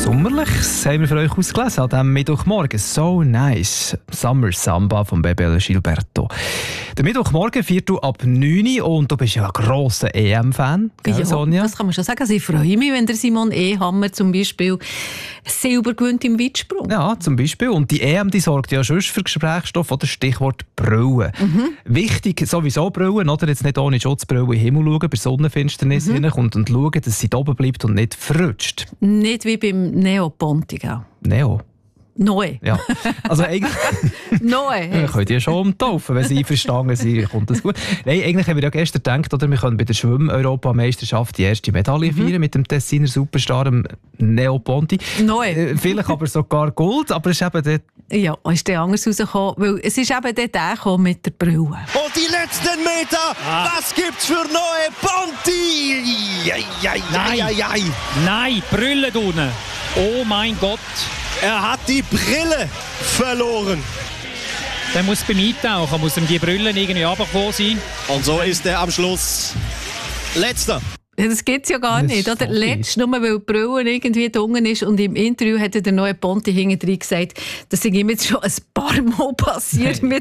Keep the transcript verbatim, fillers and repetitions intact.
Sommerliches haben wir für euch ausgelesen an diesem Mittwochmorgen. So nice. Summer Samba von Bebel Gilberto. Der Mittwochmorgen feiert du ab neun Uhr und du bist ja ein grosser E M-Fan, gell, ja, Sonja? Das kann man schon sagen. Also ich freue mich, wenn der Simon Ehammer zum Beispiel Silber gewinnt im Weitsprung. Ja, zum Beispiel. Und die E M die sorgt ja schon für Gesprächsstoff oder Stichwort Brillen. Mhm. Wichtig sowieso Brillen, oder? Jetzt nicht ohne Schutzbrille in den Himmel schauen, bei Sonnenfinsternis mhm. hineinkommt und schauen, dass sie da oben bleibt und nicht verrutscht. Nicht wie beim Neo Pontiga. Neo? Neu. Ja, also eigentlich... Neu. Wir können die schon umtaufen, wenn sie einverstanden sind, kommt das gut. Nein, eigentlich haben wir ja gestern gedacht, oder, wir können bei der Schwimm-Europameisterschaft die erste Medaille mhm. feiern mit dem Tessiner Superstar Neo Ponti. Neu. Äh, vielleicht aber sogar Gold, aber es ist eben dort... Ja, ist der anders rausgekommen, weil es ist eben dort der mit der Brille. Und die letzten Meter, ah. was gibt's für Neo Ponti? Jai, jai, Nein, jai, jai. Nein, Brille unten. Oh mein Gott. Er hat die Brille verloren. Der muss beim Eintauchen, muss ihm die Brille irgendwie runtergekommen sein. Und so ist er am Schluss letzter. Das gibt es ja gar nicht. Oder? Letzt, nur weil die Brille irgendwie dunkel ist. Und im Interview hat der neue Ponti hinten drin gesagt, das ist ihm jetzt schon ein paar Mal passiert hey. mit